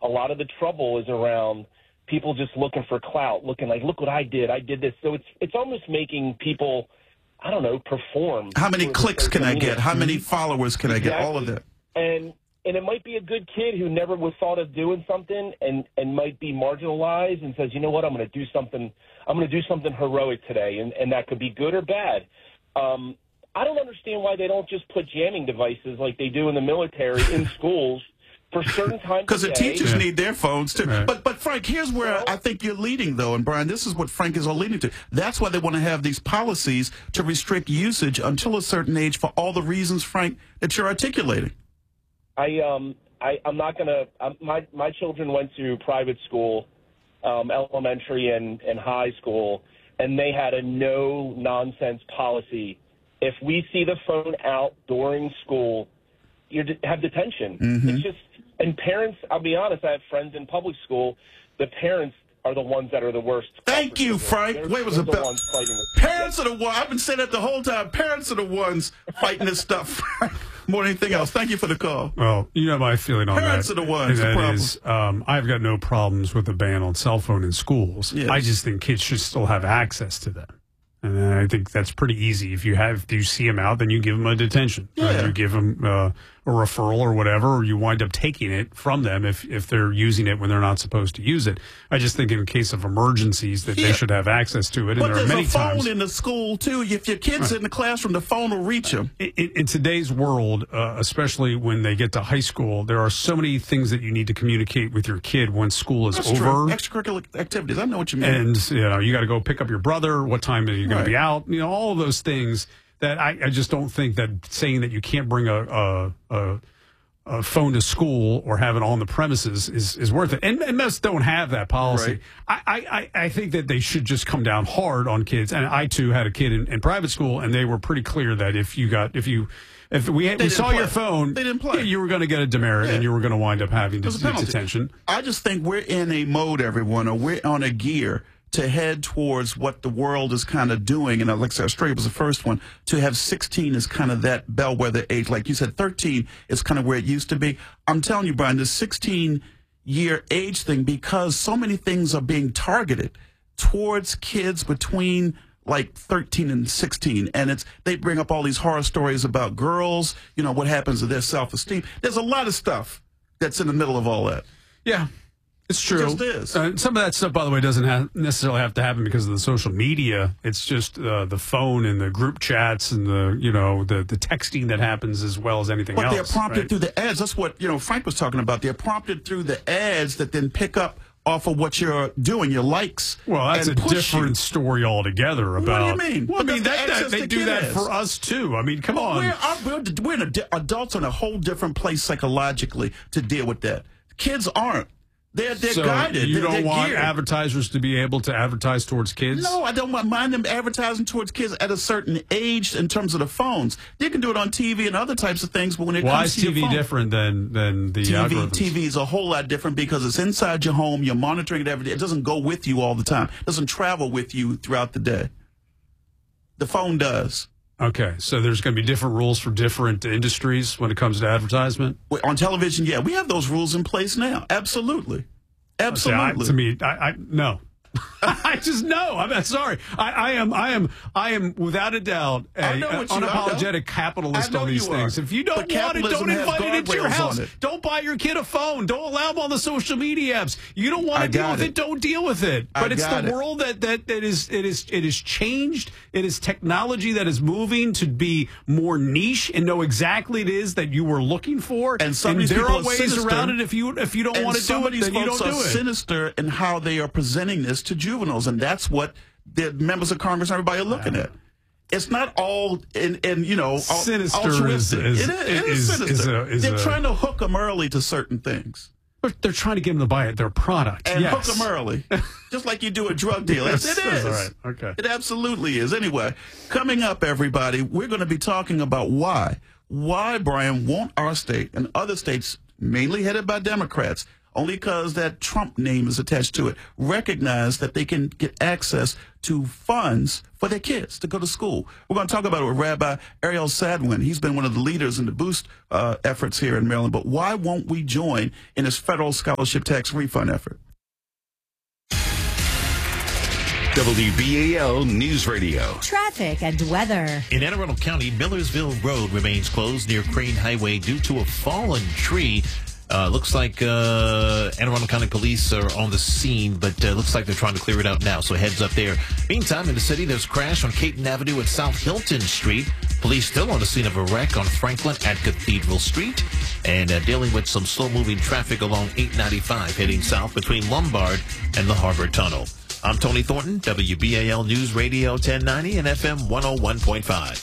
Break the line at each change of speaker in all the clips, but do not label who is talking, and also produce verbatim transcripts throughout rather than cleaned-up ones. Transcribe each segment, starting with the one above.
a lot of the trouble is around people just looking for clout, looking like, look what I did. I did this. So it's it's almost making people, I don't know, perform.
How many clicks can I get? How many followers can
exactly.
I get? All of that.
And and it might be a good kid who never was thought of doing something and, and might be marginalized and says, you know what, I'm going to do something. I'm going to do something heroic today, and, and that could be good or bad. Um, I don't understand why they don't just put jamming devices like they do in the military in schools for certain times.
Because the teachers
yeah.
need their phones too. Right. But but Frank, here's where well, I think you're leading though, and Brian, this is what Frank is all leading to. That's why they want to have these policies to restrict usage until a certain age for all the reasons, Frank, that you're articulating.
I um I I'm not gonna. I'm, my my children went to private school, um, elementary and and high school, and they had a no nonsense policy. If we see the phone out during school, you have detention.
Mm-hmm.
It's just, and parents, I'll be honest, I have friends in public school, the parents are the ones that are the worst.
Thank you, Frank.
They're,
Wait, was
they're
the
the ones fighting this.
Parents are the ones, I've been saying that the whole time, parents are the ones fighting this stuff more than anything else. Thank you for the call.
Well, you know my feeling on
parents
that.
Parents are the ones,
and
the
that
problem.
Is, um, I've got no problems with the ban on cell phone in schools.
Yes.
I just think kids should still have access to them. And I think that's pretty easy. If you have, if you see them out, then you give them a detention.
Yeah.
Or you give them uh, a referral or whatever, or you wind up taking it from them if, if they're using it when they're not supposed to use it. I just think in case of emergencies that yeah. they should have access to it. And
but
there
there's
are many
a phone
times,
in the school, too. If your kid's right. in the classroom, the phone will reach them.
In, in, in today's world, uh, especially when they get to high school, there are so many things that you need to communicate with your kid when school is
That's
over.
True. Extracurricular activities. I know what you mean.
And, you know, you got to go pick up your brother. What time are you going
right.
to be out? You know, all of those things that I, I just don't think that saying that you can't bring a, a, a, a phone to school or have it on the premises is, is worth it. And, and most don't have that policy.
Right.
I, I, I think that they should just come down hard on kids. And I, too, had a kid in, in private school, and they were pretty clear that if you got, if you, if we, had, we saw
play.
your phone,
they didn't play.
Yeah, you were going to get a demerit, yeah. and you were going to wind up having to do detention.
I just think we're in a mode, everyone, or we're on a gear to head towards what the world is kind of doing. And like I said, Australia was the first one to have sixteen is kind of that bellwether age. Like you said, thirteen is kind of where it used to be. I'm telling you, Brian, this sixteen-year age thing, because so many things are being targeted towards kids between like thirteen and sixteen. And it's they bring up all these horror stories about girls, you know, what happens to their self-esteem. There's a lot of stuff that's in the middle of all that.
Yeah. It's true.
It just is.
Uh, some of that stuff, by the way, doesn't have necessarily have to happen because of the social media. It's just uh, the phone and the group chats and the you know the the texting that happens as well as anything
but
else.
But they're prompted
right?
through the ads. That's what you know Frank was talking about. They're prompted through the ads that then pick up off of what you're doing, your likes.
Well, that's a different
you.
story altogether. About
what do you mean?
Well, I
but
mean that, that they do that for us too. I mean, come
but
on.
We're, we're, we're in a, adults in a whole different place psychologically to deal with that. Kids aren't. They're, they're
so
guided.
You
they're,
don't
they're
want
geared.
advertisers to be able to advertise towards kids?
No, I don't mind them advertising towards kids at a certain age in terms of the phones. They can do it on T V and other types of things, but when it
Why
comes
is
to
T V
your phone,
different than, than the
T V,
algorithms?
T V is a whole lot different because it's inside your home. You're monitoring it every day. It doesn't go with you all the time. It doesn't travel with you throughout the day. The phone does.
Okay, so there's going to be different rules for different industries when it comes to advertisement?
On television, yeah, we have those rules in place now. Absolutely. Absolutely.
See, I, to me, I, I no. I just know. I'm sorry. I, I am. I am. I am without a doubt a,
I know what you,
unapologetic capitalist
on
these things.
Are.
If you don't
but
want it, don't invite it into your house.
It.
Don't buy your kid a phone. Don't allow them on the social media apps. You don't want to deal with it. it. Don't deal with it. But
I
it's the
it.
world that that that is it is it is changed. It is technology that is moving to be more niche and know exactly it is that you were looking for.
And some
and
of these
there
people
are ways
sinister.
around it. If you if you don't
and
want to do it, then you don't do
are
it.
Sinister in how they are presenting this to juveniles, and that's what the members of Congress and everybody are looking at. It's not all in, in you know,
sinister
altruistic.
Is, is,
it is, it is,
is
sinister.
Is a, is
They're
a,
trying to hook them early to certain things.
They're trying to get them to buy it, their product.
And
yes.
hook them early. Just like you do a drug deal. Yes, it is.
All right. Okay.
It absolutely is. Anyway, coming up, everybody, we're going to be talking about why. Why, Brian, won't our state and other states, mainly headed by Democrats, only because that Trump name is attached to it, recognize that they can get access to funds for their kids to go to school. We're going to talk about it with Rabbi Ariel Sadwin. He's been one of the leaders in the Boost uh, efforts here in Maryland. But why won't we join in this federal scholarship tax refund effort?
W B A L News Radio.
Traffic and weather.
In Anne Arundel County, Millersville Road remains closed near Crane Highway due to a fallen tree. Uh, looks like uh, Anne Arundel County Police are on the scene, but uh, looks like they're trying to clear it out now, so heads up there. Meantime, in the city, there's a crash on Caton Avenue at South Hilton Street. Police still on the scene of a wreck on Franklin at Cathedral Street, and uh, dealing with some slow-moving traffic along eight ninety-five heading south between Lombard and the Harbor Tunnel. I'm Tony Thornton, W B A L News Radio ten ninety and F M one oh one point five.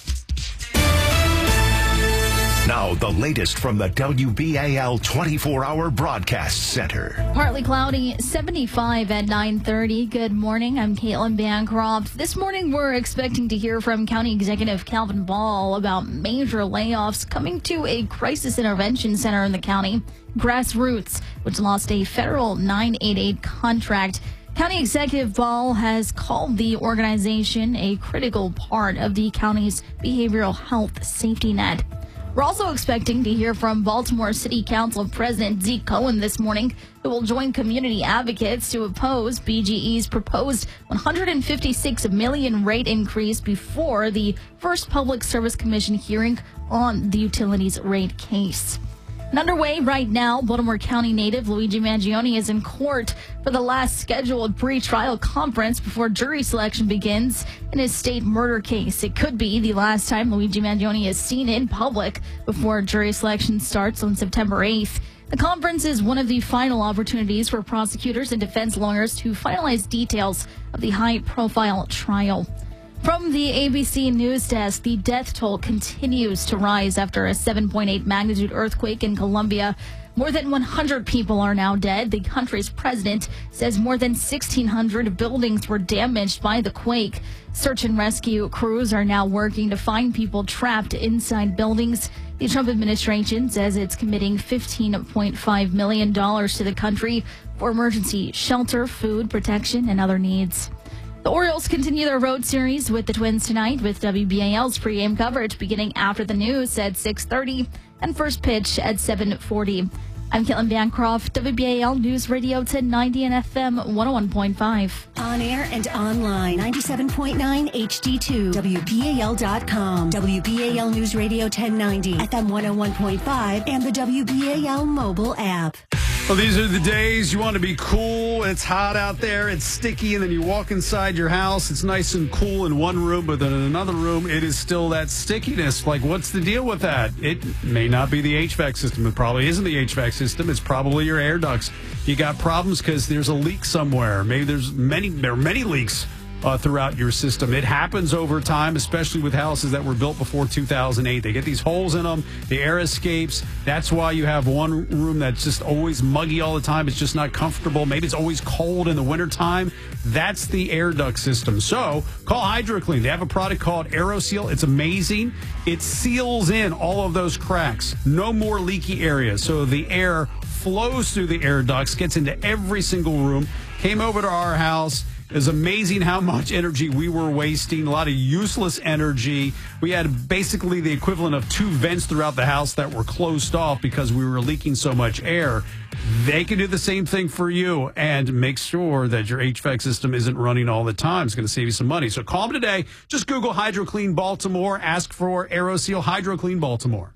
Now, the latest from the W B A L twenty-four hour Broadcast Center.
Partly cloudy, seventy-five at nine thirty. Good morning. I'm Caitlin Bancroft. This morning, we're expecting to hear from County Executive Calvin Ball about major layoffs coming to a crisis intervention center in the county, Grassroots, which lost a federal nine eighty-eight contract. County Executive Ball has called the organization a critical part of the county's behavioral health safety net. We're also expecting to hear from Baltimore City Council President Zeke Cohen this morning, who will join community advocates to oppose B G E's proposed one hundred fifty-six million dollars rate increase before the first Public Service Commission hearing on the utilities rate case. And underway right now, Baltimore County native Luigi Mangione is in court for the last scheduled pre-trial conference before jury selection begins in his state murder case. It could be the last time Luigi Mangione is seen in public before jury selection starts on September eighth. The conference is one of the final opportunities for prosecutors and defense lawyers to finalize details of the high-profile trial. From the A B C News Desk, the death toll continues to rise after a seven point eight magnitude earthquake in Colombia. More than one hundred people are now dead. The country's president says more than sixteen hundred buildings were damaged by the quake. Search and rescue crews are now working to find people trapped inside buildings. The Trump administration says it's committing fifteen point five million dollars to the country for emergency shelter, food, protection, and other needs. The Orioles continue their road series with the Twins tonight, with W B A L's pregame coverage beginning after the news at six thirty and first pitch at seven forty. I'm Caitlin Bancroft, W B A L News Radio ten ninety and F M one oh one point five.
On air and online, ninety-seven point nine H D two, W B A L dot com, W B A L News Radio ten ninety, F M one oh one point five, and the W B A L mobile app.
Well, these are the days you want to be cool. It's hot out there. It's sticky. And then you walk inside your house. It's nice and cool in one room, but then in another room, it is still that stickiness. Like, what's the deal with that? It may not be the H V A C system. It probably isn't the H V A C system. It's probably your air ducts. You got problems because there's a leak somewhere. Maybe there's many, there are many leaks Uh, throughout your system. It happens over time, especially with houses that were built before two thousand eight. They get these holes in them, the air escapes. That's why you have one room that's just always muggy all the time. It's just not comfortable. Maybe it's always cold in the wintertime. That's the air duct system. So call HydroClean. They have a product called AeroSeal. It's amazing. It seals in all of those cracks. No more leaky areas. So the air flows through the air ducts, gets into every single room. Came over to our house. It was amazing how much energy we were wasting, a lot of useless energy. We had basically the equivalent of two vents throughout the house that were closed off because we were leaking so much air. They can do the same thing for you and make sure that your H V A C system isn't running all the time. It's going to save you some money. So call them today. Just Google HydroClean Baltimore. Ask for AeroSeal HydroClean Baltimore.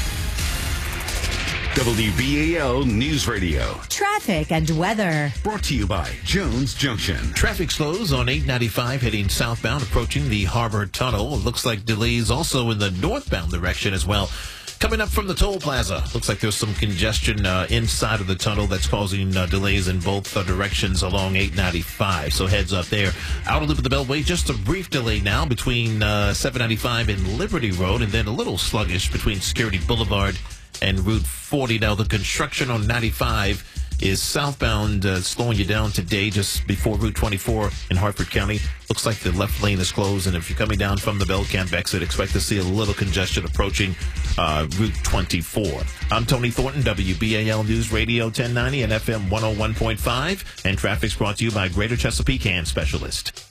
W B A L News Radio.
Traffic and weather.
Brought to you by Jones Junction.
Traffic slows on eight ninety-five heading southbound approaching the Harbor Tunnel. It looks like delays also in the northbound direction as well. Coming up from the toll plaza, looks like there's some congestion uh, inside of the tunnel that's causing uh, delays in both uh, directions along eight ninety-five. So heads up there. Outer loop of the Beltway, just a brief delay now between uh, seven ninety-five and Liberty Road, and then a little sluggish between Security Boulevard and Route forty. Now the construction on ninety-five is southbound, uh, slowing you down today just before Route twenty-four in Hartford County. Looks like the left lane is closed, and if you're coming down from the Belcamp exit, expect to see a little congestion approaching uh, Route twenty-four. I'm Tony Thornton, W B A L News Radio ten ninety and F M one oh one point five, and traffic's brought to you by Greater Chesapeake Hand Specialist.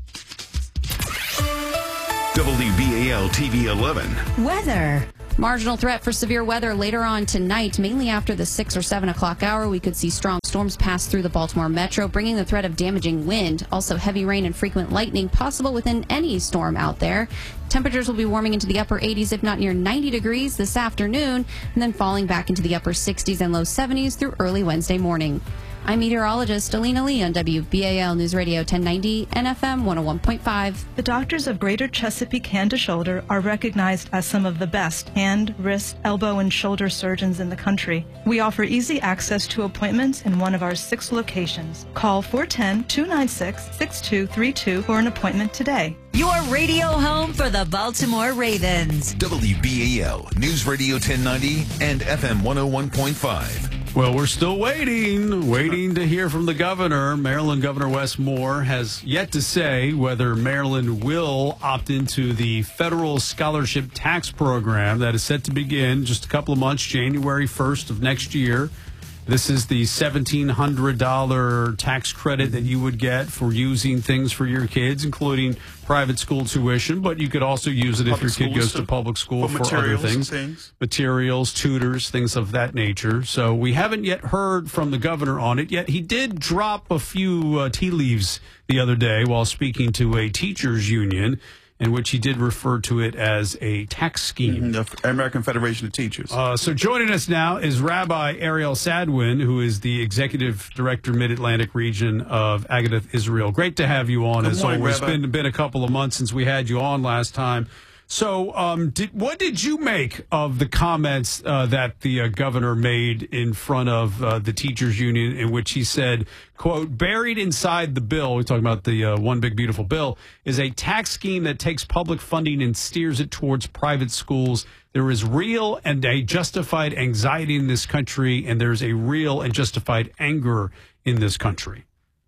W B A L T V eleven.
Weather.
Marginal threat for severe weather later on tonight, mainly after the six or seven o'clock hour. We could see strong storms pass through the Baltimore metro, bringing the threat of damaging wind. Also, heavy rain and frequent lightning possible within any storm out there. Temperatures will be warming into the upper eighties, if not near ninety degrees this afternoon, and then falling back into the upper sixties and low seventies through early Wednesday morning. I'm meteorologist Alina Lee on W B A L News Radio ten ninety and F M one oh one point five.
The doctors of Greater Chesapeake Hand to Shoulder are recognized as some of the best hand, wrist, elbow, and shoulder surgeons in the country. We offer easy access to appointments in one of our six locations. Call four one zero, two nine six, six two three two for an appointment today.
Your radio home for the Baltimore Ravens.
W B A L News Radio ten ninety and F M one oh one point five.
Well, we're still waiting, waiting to hear from the governor. Maryland Governor Wes Moore has yet to say whether Maryland will opt into the federal scholarship tax program that is set to begin just a couple of months, January first of next year. This is the seventeen hundred dollars tax credit that you would get for using things for your kids, including private school tuition, but you could also use it if your kid goes to public school for other things. things. Materials, tutors, things of that nature. So we haven't yet heard from the governor on it, yet he did drop a few uh, tea leaves the other day while speaking to a teachers union, in which he did refer to it as a tax scheme.
Mm-hmm. The American Federation of Teachers.
Uh, so joining us now is Rabbi Ariel Sadwin, who is the Executive Director, Mid-Atlantic Region of Agadah Israel. Great to have you on.
Good
As
morning,
always, it's
Rabbi.
been, been a couple of months since we had you on last time. So um, did, what did you make of the comments uh, that the uh, governor made in front of uh, the teachers union, in which he said, quote, buried inside the bill, we're talking about the uh, One Big Beautiful Bill, is a tax scheme that takes public funding and steers it towards private schools. There is real and a justified anxiety in this country, and there's a real and justified anger in this country.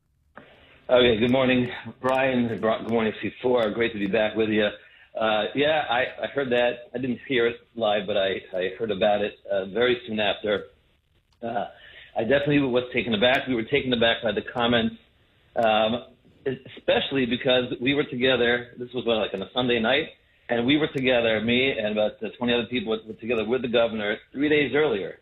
Okay, good morning, Brian. Good morning, C four. Great to be back with you. Uh, yeah, I, I heard that. I didn't hear it live, but I, I heard about it uh, very soon after. Uh, I definitely was taken aback. We were taken aback by the comments, um, especially because we were together. This was what, like on a Sunday night, and we were together, me and about twenty other people were together with the governor three days earlier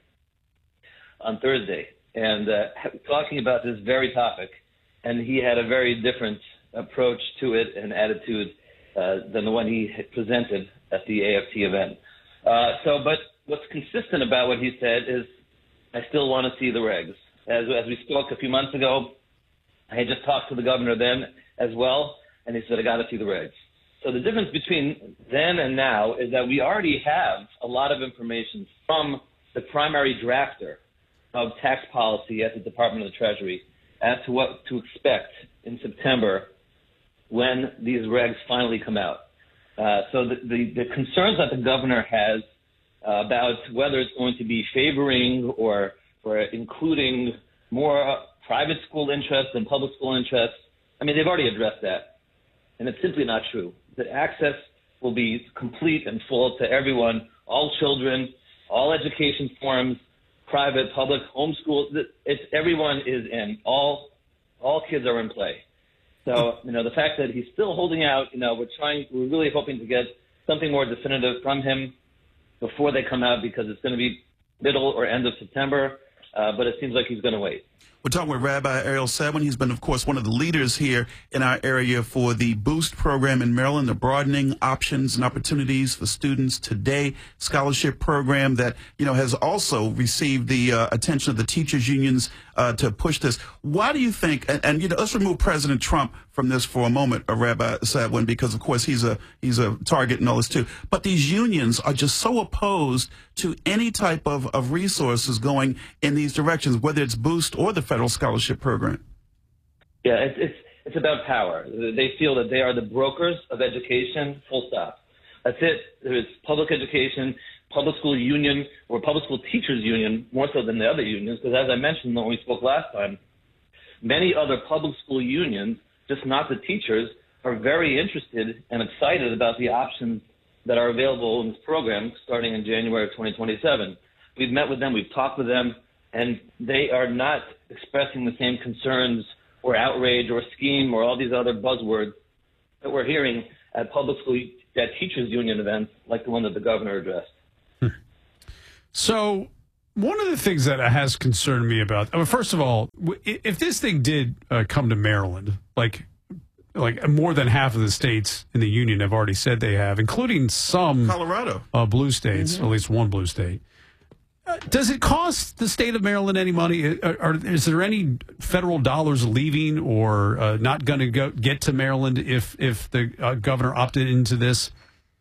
on Thursday, and uh, talking about this very topic. And he had a very different approach to it and attitude Uh, than the one he had presented at the A F T event. Uh, so, but what's consistent about what he said is, I still want to see the regs. As, as we spoke a few months ago, I had just talked to the governor then as well, and he said, I got to see the regs. So the difference between then and now is that we already have a lot of information from the primary drafter of tax policy at the Department of the Treasury as to what to expect in September when these regs finally come out. Uh, so the, the, the concerns that the governor has uh, about whether it's going to be favoring or, or including more private school interests than public school interests, I mean, they've already addressed that. And it's simply not true. The access will be complete and full to everyone, all children, all education forms, private, public, homeschool. It's, everyone is in. All, all kids are in play. So, you know, the fact that he's still holding out, you know, we're trying, we're really hoping to get something more definitive from him before they come out, because it's going to be middle or end of September. Uh, but it seems like he's going to wait.
We're talking with Rabbi Ariel Sadwin. He's been, of course, one of the leaders here in our area for the BOOST program in Maryland, the Broadening Options and Opportunities for Students Today scholarship program that, you know, has also received the uh, attention of the teachers unions uh, to push this. Why do you think, and, and, you know, let's remove President Trump from this for a moment, uh, Rabbi Sadwin, because, of course, he's a he's a target and all this, too. But these unions are just so opposed to any type of, of resources going in these directions, whether it's BOOST or the federal scholarship program.
Yeah, it's, it's it's about power. They feel that they are the brokers of education, full stop. That's it. There's public education. public school union or public school teachers union more so than the other unions, because as I mentioned when we spoke last time, many other public school unions, just not the teachers, are very interested and excited about the options that are available in this program starting in January of twenty twenty-seven. We've met with them, we've talked with them, and they are not expressing the same concerns or outrage or scheme or all these other buzzwords that we're hearing at public school, at teachers union events like the one that the governor addressed.
Hmm. So one of the things that has concerned me about, I mean, first of all, if this thing did uh, come to Maryland, like like more than half of the states in the union have already said they have, including some
Colorado
uh, blue states, mm-hmm. at least one blue state. Uh, does it cost the state of Maryland any money? Are, are, is there any federal dollars leaving or uh, not going to go get to Maryland if if the uh, governor opted into this?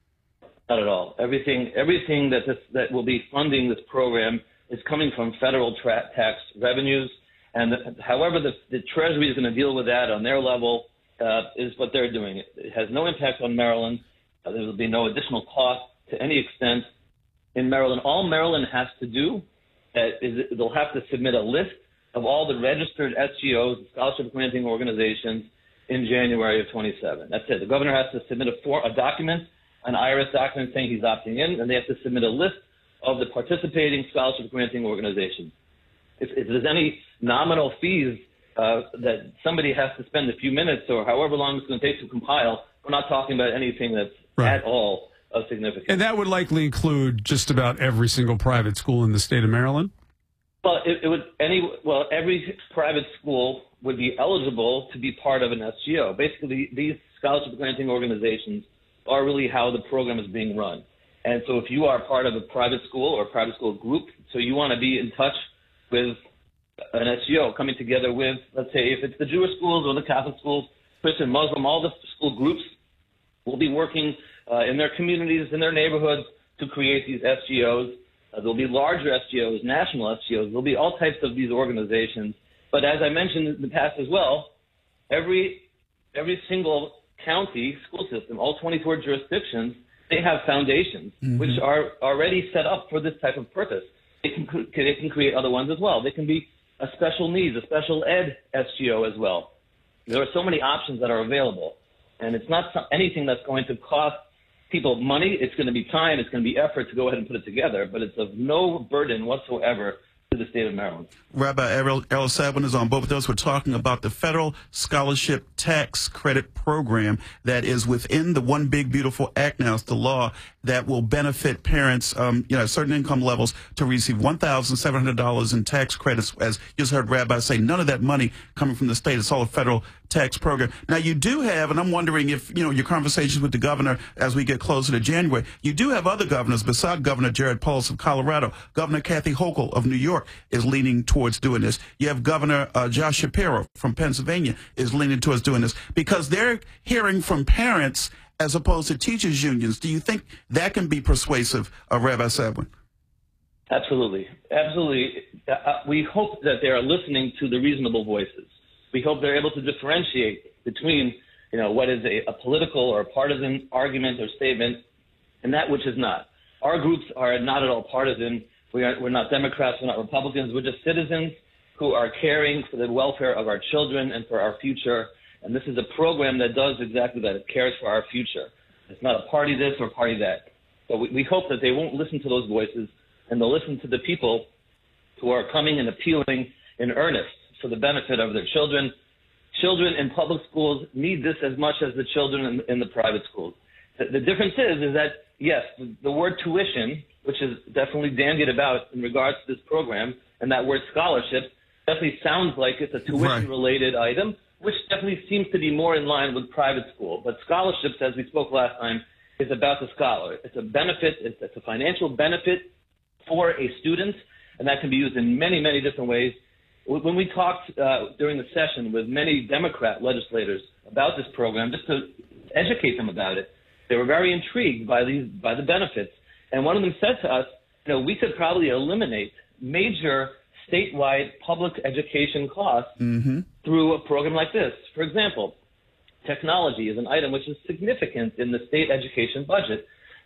Not at all. Everything everything that this, that will be funding this program is coming from federal tra- tax revenues, and the, however the, the Treasury is going to deal with that on their level uh, is what they're doing. It, it has no impact on Maryland. Uh, there will be no additional cost to any extent in Maryland. All Maryland has to do uh, is they'll have to submit a list of all the registered S G Os, scholarship granting organizations, in January of twenty-seven. That's it. The governor has to submit a, for, a document, an I R S document saying he's opting in, and they have to submit a list of the participating scholarship granting organizations. If, if there's any nominal fees uh, that somebody has to spend a few minutes or however long it's going to take to compile, we're not talking about anything that's right. at all of significance.
And that would likely include just about every single private school in the state of Maryland?
Well, it, it would any well every private school would be eligible to be part of an S G O. Basically, these scholarship granting organizations are really how the program is being run. And so if you are part of a private school or a private school group, so you want to be in touch with an S G O coming together with, let's say, if it's the Jewish schools or the Catholic schools, Christian, Muslim, all the school groups will be working uh, in their communities, in their neighborhoods to create these S G Os. Uh, there'll be larger S G Os, national S G Os. There'll be all types of these organizations. But as I mentioned in the past as well, every every single county school system, all twenty-four jurisdictions, they have foundations mm-hmm. which are already set up for this type of purpose. They can they can create other ones as well. They can be a special needs, a special ed S G O as well. There are so many options that are available, and it's not anything that's going to cost people money. It's going to be time. It's going to be effort to go ahead and put it together, but it's of no burden whatsoever to the state of Maryland.
Rabbi Errol Sabin is on both of those. We're talking about the federal scholarship tax credit program that is within the One Big Beautiful Act now. It's the law that will benefit parents, um, you know, certain income levels to receive one thousand seven hundred dollars in tax credits. As you just heard Rabbi say, none of that money coming from the state. It's all a federal tax program. Now, you do have, and I'm wondering if, you know, your conversations with the governor as we get closer to January, you do have other governors beside Governor Jared Polis of Colorado. Governor Kathy Hochul of New York is leaning towards doing this. You have Governor uh, Josh Shapiro from Pennsylvania is leaning towards doing this because they're hearing from parents as opposed to teachers' unions. Do you think that can be persuasive, uh, Rabbi Sabin?
Absolutely. Absolutely. Uh, we hope that they are listening to the reasonable voices. We hope they're able to differentiate between, you know, what is a, a political or a partisan argument or statement and that which is not. Our groups are not at all partisan. We are, we're not Democrats. We're not Republicans. We're just citizens who are caring for the welfare of our children and for our future. And this is a program that does exactly that. It cares for our future. It's not a party this or party that. So we, we hope that they won't listen to those voices and they'll listen to the people who are coming and appealing in earnest for the benefit of their children. Children in public schools need this as much as the children in, in the private schools. The, the difference is, is that, yes, the, the word tuition, which is definitely bandied about in regards to this program, and that word scholarship definitely sounds like it's a tuition-related right. item, which definitely seems to be more in line with private school. But scholarships, as we spoke last time, is about the scholar. It's a benefit. It's, it's a financial benefit for a student, and that can be used in many, many different ways. When we talked uh, during the session with many Democrat legislators about this program, just to educate them about it, they were very intrigued by these by the benefits. And one of them said to us, you know, we could probably eliminate major statewide public education costs mm-hmm. through a program like this. For example, technology is an item which is significant in the state education budget.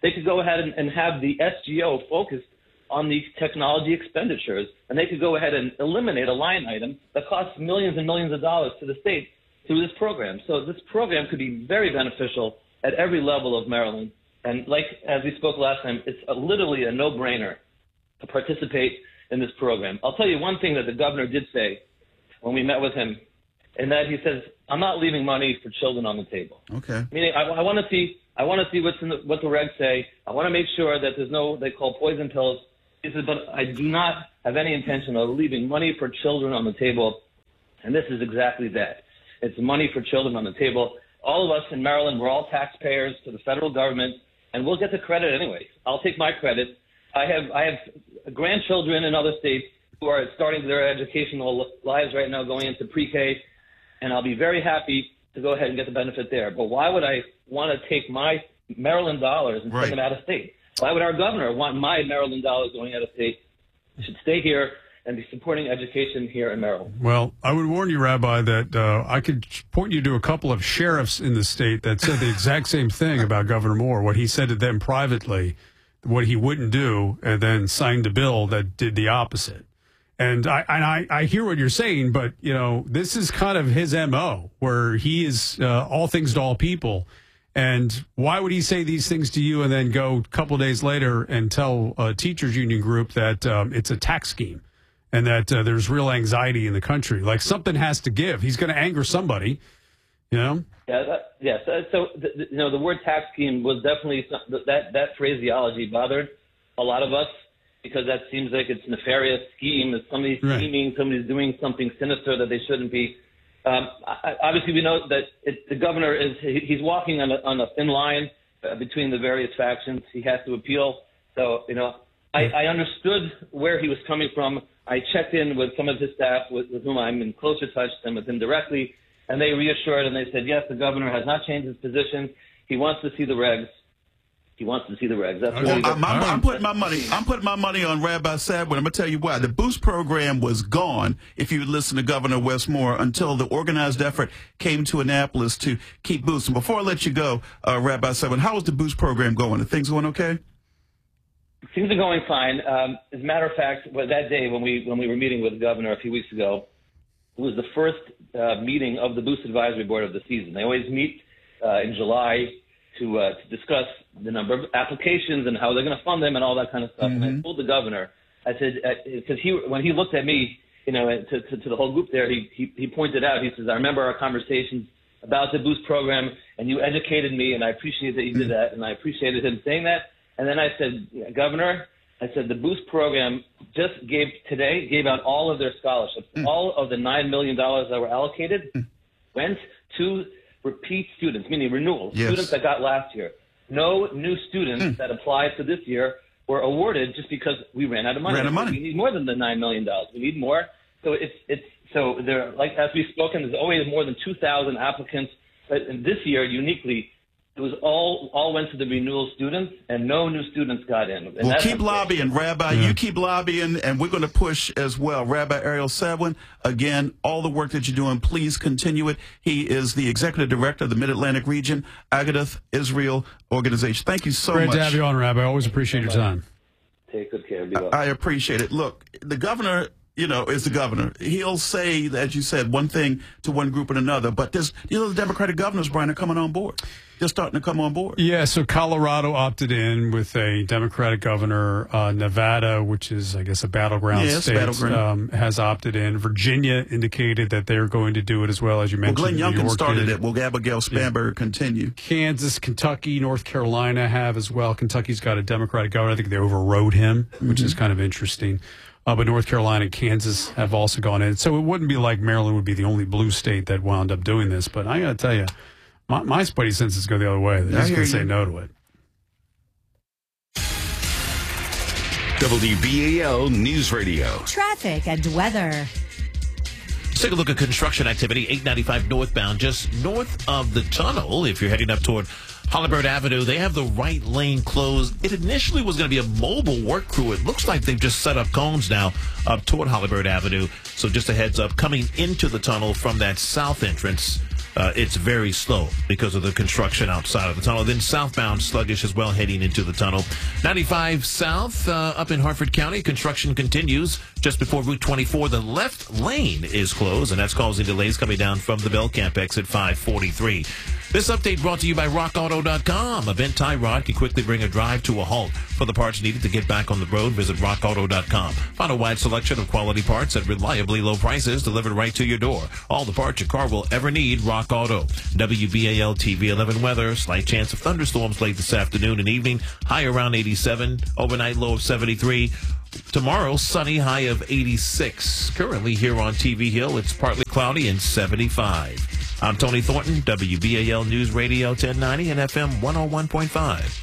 They could go ahead and, and have the S G O focused on the technology expenditures, and they could go ahead and eliminate a line item that costs millions and millions of dollars to the state through this program. So this program could be very beneficial at every level of Maryland. And like as we spoke last time, it's a, literally a no-brainer to participate in this program. I'll tell you one thing that the governor did say when we met with him, and that he says, I'm not leaving money for children on the table.
Okay.
Meaning, I, I want to see, I want to see what's in the, what the regs say. I want to make sure that there's no, they call poison pills. He says, but I do not have any intention of leaving money for children on the table. And this is exactly that. It's money for children on the table. All of us in Maryland, we're all taxpayers to the federal government, and we'll get the credit anyway. I'll take my credit. I have I have grandchildren in other states who are starting their educational lives right now, going into pre-K, and I'll be very happy to go ahead and get the benefit there. But why would I want to take my Maryland dollars and
right.
send them out of state? Why would our governor want my Maryland dollars going out of state? I should stay here and be supporting education here in Maryland.
Well, I would warn you, Rabbi, that uh, I could point you to a couple of sheriffs in the state that said the exact same thing about Governor Moore, what he said to them privately, what he wouldn't do, and then signed a bill that did the opposite. And I and I, I hear what you're saying, but, you know, this is kind of his M O, where he is uh, all things to all people. And why would he say these things to you and then go a couple of days later and tell a teachers union group that um, it's a tax scheme? And that uh, there's real anxiety in the country. Like, something has to give. He's going to anger somebody, you know?
Yeah, that, yeah. So, so the, the, you know, the word tax scheme was definitely, that, that phraseology bothered a lot of us because that seems like it's nefarious scheme. It's somebody's
Right.
scheming, somebody's doing something sinister that they shouldn't be. Um, I, obviously, we know that it, the governor is, he, he's walking on a, on a thin line uh, between the various factions. He has to appeal. So, you know, I, I understood where he was coming from. I checked in with some of his staff with, with whom I'm in closer touch than with him directly, and they reassured and they said, yes, the governor has not changed his position. He wants to see the regs. He wants to see the regs. That's
Well,
really
I'm, I'm, I'm putting my money. I'm putting my money on Rabbi Sadwin. I'm going to tell you why. The Boost program was gone, if you listen to Governor Westmore, until the organized effort came to Annapolis to keep Boost. And before I let you go, uh, Rabbi Sadwin, how is the Boost program going? Are things going okay?
Things are going fine. Um, as a matter of fact, well, that day when we when we were meeting with the governor a few weeks ago, it was the first uh, meeting of the Boost Advisory Board of the season. They always meet uh, in July to uh, to discuss the number of applications and how they're going to fund them and all that kind of stuff. Mm-hmm. And I told the governor, I said, because he when he looked at me, you know, to, to, to the whole group there, he, he he pointed out, he says, I remember our conversations about the Boost program, and you educated me, and I appreciate that you did that, and I appreciated him saying that. And then I said, Governor, I said, the Boost program just gave today, gave out all of their scholarships. Mm. All of the nine million dollars that were allocated mm. went to repeat students, meaning renewals, yes. students that got last year. No new students mm. that applied for this year were awarded just because we ran out of money.
Ran out of money.
We need more than the nine million dollars. We need more. So it's, it's, so there, like, as we've spoken, there's always more than two thousand applicants. But this year, uniquely, it was all all went to the renewal students, and no new students got in. And
well, keep lobbying, Rabbi. Yeah. You keep lobbying, and we're going to push as well. Rabbi Ariel Sadwin, again, all the work that you're doing, please continue it. He is the executive director of the Mid-Atlantic Region, Agadah Israel Organization. Thank you so
Great
much.
Great to have you on, Rabbi. I always appreciate your time.
Take good care. Be well.
I, I appreciate it. Look, the governor, you know, is the governor. He'll say, as you said, one thing to one group and another. But there's, you know, the Democratic governors, Brian, are coming on board. They're starting to come on board.
Yeah, so Colorado opted in with a Democratic governor. Uh, Nevada, which is, I guess, a battleground
yeah,
state,
battleground.
Um, has opted in. Virginia indicated that they're going to do it as well, as you mentioned.
Well, Glenn
New
Youngkin
York
started
did.
it. Will Abigail Spanberger yeah. continue?
Kansas, Kentucky, North Carolina have as well. Kentucky's got a Democratic governor. I think they overrode him, which mm-hmm. is kind of interesting. Uh, but North Carolina and Kansas have also gone in. So it wouldn't be like Maryland would be the only blue state that wound up doing this. But I got to tell you, my, my spidey senses go the other way. They're just going to say no to it.
W B A L News Radio.
Traffic and weather.
Let's take a look at construction activity. eight ninety-five northbound, just north of the tunnel. If you're heading up toward Holabird Avenue, they have the right lane closed. It initially was going to be a mobile work crew. It looks like they've just set up cones now up toward Holabird Avenue. So just a heads up, coming into the tunnel from that south entrance uh, it's very slow because of the construction outside of the tunnel. Then southbound sluggish as well heading into the tunnel. ninety-five south uh, up in Harford County, construction continues just before Route twenty-four. The left lane is closed, and that's causing delays coming down from the Bell Camp exit five forty-three. This update brought to you by rock auto dot com. A bent tie rod can quickly bring a drive to a halt. For the parts needed to get back on the road, visit rock auto dot com. Find a wide selection of quality parts at reliably low prices delivered right to your door. All the parts your car will ever need, Rock Auto. W B A L T V eleven weather. Slight chance of thunderstorms late this afternoon and evening. High around eighty-seven. Overnight low of seventy-three. Tomorrow, sunny, high of eighty-six. Currently here on T V Hill, it's partly cloudy and seventy-five. I'm Tony Thornton, W B A L News Radio ten ninety and F M one oh one point five.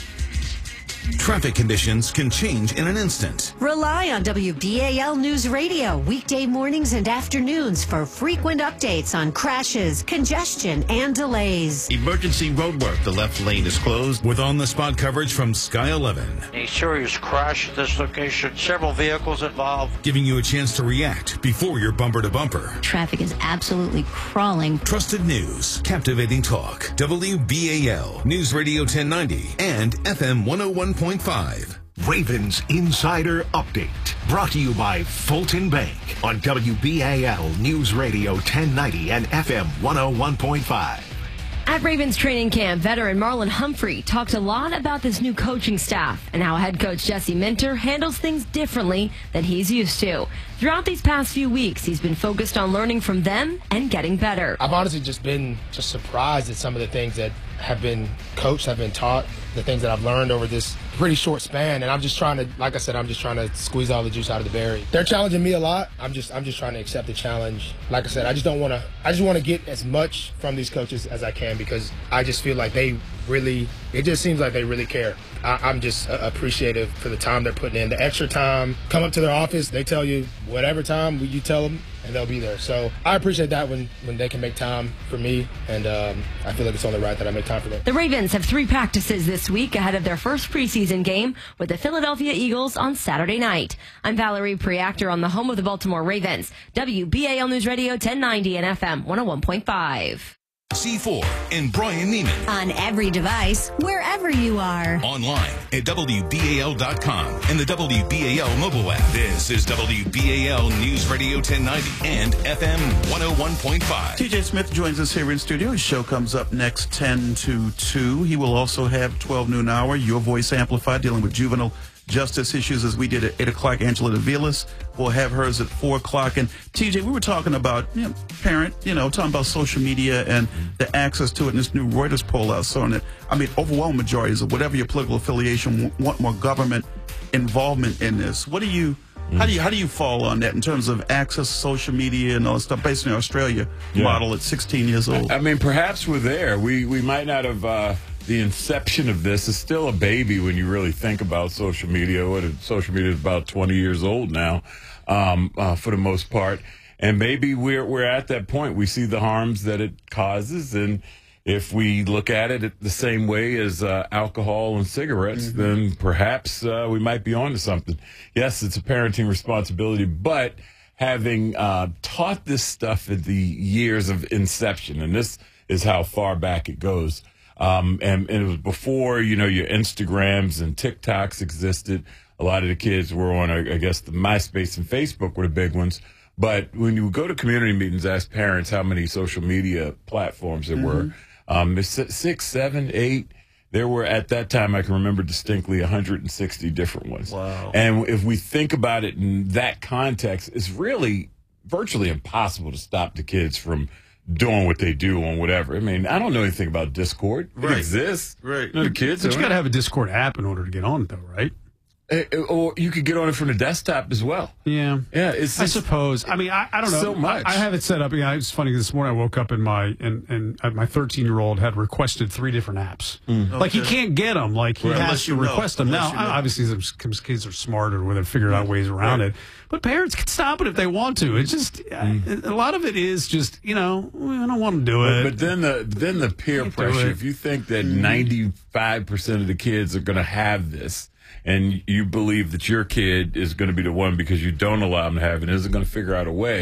Traffic conditions can change in an instant.
Rely on W B A L News Radio weekday mornings and afternoons for frequent updates on crashes, congestion, and delays.
Emergency roadwork. The left lane is closed.
With on-the-spot coverage from Sky eleven.
A serious crash at this location. Several vehicles involved.
Giving you a chance to react before you're bumper to bumper.
Traffic is absolutely crawling.
Trusted news. Captivating talk. W B A L News Radio ten ninety and F M one oh one point five.
Ravens Insider Update. Brought to you by Fulton Bank on W B A L News Radio ten ninety and F M one oh one point five.
At Ravens training camp, veteran Marlon Humphrey talked a lot about this new coaching staff and how head coach Jesse Minter handles things differently than he's used to. Throughout these past few weeks, he's been focused on learning from them and getting better.
I've honestly just been just surprised at some of the things that have been coached, have been taught, the things that I've learned over this pretty short span. And I'm just trying to, like I said, I'm just trying to squeeze all the juice out of the berry. They're challenging me a lot. I'm just, I'm just trying to accept the challenge. Like I said, I just don't want to, I just want to get as much from these coaches as I can because I just feel like they really, it just seems like they really care. I, I'm just uh, appreciative for the time they're putting in, the extra time. Come up to their office, they tell you whatever time you tell them, and they'll be there. So I appreciate that when, when they can make time for me, and um, I feel like it's only right that I make time for them.
The Ravens have three practices this week ahead of their first preseason game with the Philadelphia Eagles on Saturday night. I'm Valerie Preactor on the home of the Baltimore Ravens, W B A L News Radio ten ninety and F M one oh one point five.
C four and Brian Neiman.
On every device, wherever you are.
Online at W B A L dot com and the W B A L mobile app. This is W B A L News Radio ten ninety and F M one oh one point five.
T J Smith joins us here in studio. His show comes up next ten to two. He will also have twelve noon hour, Your Voice Amplified, dealing with juvenile justice issues as we did at eight o'clock. Angela Davilas will have hers at four o'clock. And T J, we were talking about, you know, parent, you know, talking about social media and the access to it in this new Reuters poll out. So, that, I mean, overwhelming majorities of whatever your political affiliation want more government involvement in this. What do you, mm. how do you, how do you fall on that in terms of access to social media and all that stuff based on Australia yeah. model at sixteen years old?
I mean, perhaps we're there. We, we might not have, uh, the inception of this is still a baby when you really think about social media. What social media is about twenty years old now, um, uh, for the most part. And maybe we're we're at that point. We see the harms that it causes, and if we look at it the same way as uh, alcohol and cigarettes, mm-hmm. then perhaps uh, we might be on to something. Yes, it's a parenting responsibility, but having uh, taught this stuff at the years of inception, and this is how far back it goes. Um, and, and it was before, you know, your Instagrams and TikToks existed. A lot of the kids were on, I guess, the MySpace and Facebook were the big ones. But when you go to community meetings, ask parents how many social media platforms there mm-hmm. were. Um, six, seven, eight. There were, at that time, I can remember distinctly, one hundred sixty different ones.
Wow.
And if we think about it in that context, it's really virtually impossible to stop the kids from doing what they do on whatever. I mean, I don't know anything about Discord. It
right.
exists.
Right.
You know, the kids.
But you got to have a Discord app in order to get on it, though, right?
Uh, or you could get on it from the desktop as well.
Yeah.
Yeah. It's
I suppose. I mean, I, I don't know.
So much.
I, I have it set up. Yeah, it's funny. This morning I woke up and my and and my thirteen year old had requested three different apps. Mm. Like okay. he can't get them. Like he
right.
has
Unless
to request
know.
them
Unless
now.
you know.
Obviously, some kids are smarter where they're figuring out ways around right. it. But parents can stop it if they want to. It's just mm. a lot of it is just you know I don't want to do it.
But then the then the peer pressure. If you think that ninety five percent of the kids are going to have this, and you believe that your kid is going to be the one because you don't allow them to have it, and isn't going to figure out a way,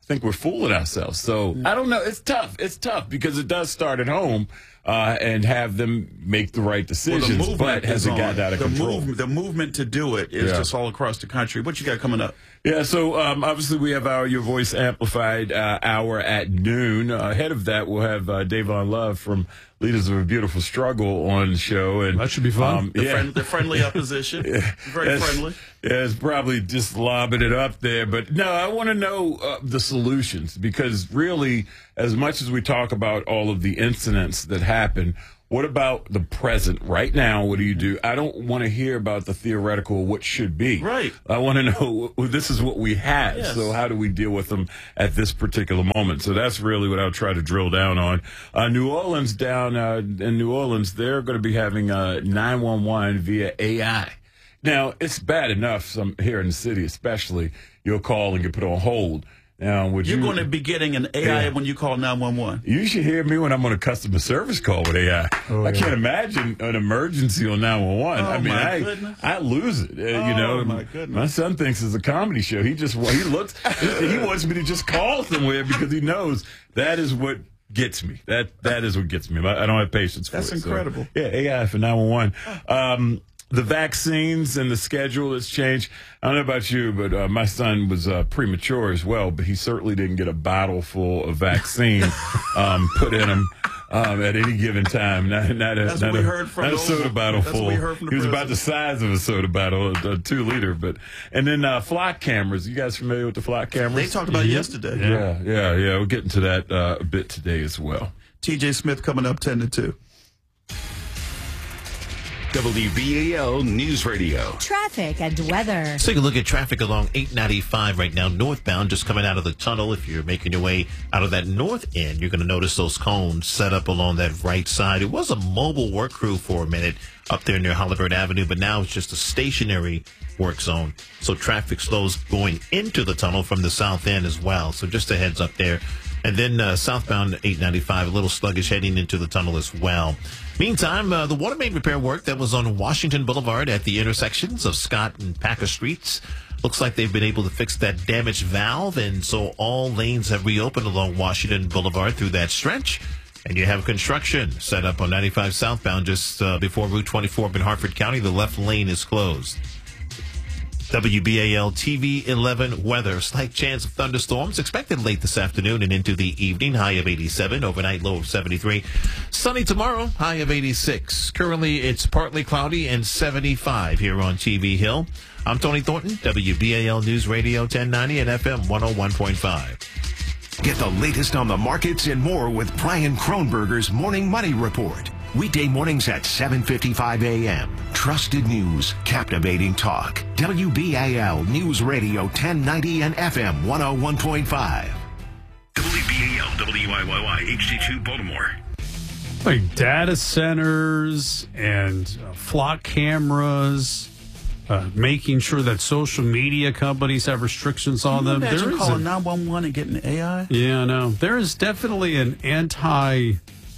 think we're fooling ourselves. So I don't know. It's tough. It's tough because it does start at home uh, and have them make the right decisions.
Well, the
but has it gotten out of
the
control?
Move, the movement to do it is
Yeah.
just all across the country. What you got coming up?
Yeah, so um, obviously we have our Your Voice Amplified uh, hour at noon. Uh, ahead of that, we'll have uh, Davon Love from Leaders of a Beautiful Struggle on the show. And
that should be fun.
Um,
The,
yeah.
friend, the friendly opposition. Very
It's-
friendly.
Yeah, it's probably just lobbing it up there. But no, I want to know uh, the solutions because really, as much as we talk about all of the incidents that happen, what about the present right now? What do you do? I don't want to hear about the theoretical, what should be. Right. I want to know well, this is what we have.
Yes.
So how do we deal with them at this particular moment? So that's really what I'll try to drill down on. Uh, New Orleans down uh, in New Orleans, they're going to be having uh, nine one one via A I. Now, it's bad enough some here in the city, especially, you'll call and get put on hold. Now, would
You're
you,
going to be getting an A I
Yeah.
when you call nine one one.
You should hear me when I'm on a customer service call with A I.
Oh,
I
yeah.
can't imagine an emergency on nine one one.
Oh,
I mean,
my
I
goodness.
I lose it. Uh, you
Oh,
know,
my goodness.
my son thinks it's a comedy show. He just he looks he wants me to just call somewhere because he knows that is what gets me. That that is what gets me. I I don't have patience for
That's
it. So,
incredible.
yeah, A I for nine one one. Um, the vaccines and the schedule has changed. I don't know about you, but uh, my son was uh, premature as well, but he certainly didn't get a bottle full of vaccine um, put in him um, at any given time. Not, not a,
That's
not
what we
a,
heard from
not a
the
soda
old-
bottle
that's what
full.
we heard from the
he was about the
president.
size of a soda bottle, a, a two liter. But and then uh, flock cameras. You guys familiar with the flock cameras?
They talked about it yesterday.
Yeah, yeah, yeah. We'll get into that uh, a bit today as well.
T J Smith coming up ten to two.
W B A L News Radio.
Traffic and weather.
Let's take a look at traffic along eight ninety-five right now, northbound, just coming out of the tunnel. If you're making your way out of that north end, you're going to notice those cones set up along that right side. It was a mobile work crew for a minute up there near Hollywood Avenue, but now it's just a stationary work zone. So traffic slows going into the tunnel from the south end as well. So just a heads up there. And then uh, southbound eight ninety-five, a little sluggish heading into the tunnel as well. Meantime, uh, the water main repair work that was on Washington Boulevard at the intersections of Scott and Packer Streets looks like they've been able to fix that damaged valve, and so all lanes have reopened along Washington Boulevard through that stretch. And you have construction set up on ninety-five southbound just uh, before Route twenty-four up in Hartford County. The left lane is closed. W B A L T V eleven weather. Slight chance of thunderstorms expected late this afternoon and into the evening. High of eighty-seven, overnight low of seventy-three. Sunny tomorrow, high of eighty-six. Currently, it's partly cloudy and seventy-five here on T V Hill. I'm Tony Thornton, W B A L News Radio ten ninety and F M one oh one point five.
Get the latest on the markets and more with Brian Kronberger's Morning Money Report. Weekday mornings at seven fifty-five a.m. Trusted news, captivating talk. W B A L News Radio ten ninety and F M one oh one point five.
W B A L W I Y Y H D two Baltimore.
Like data centers and uh, flock cameras, uh, making sure that social media companies have restrictions on them.
Imagine
There is
calling
a-
nine one one and getting A I.
Yeah, I know. There is definitely an anti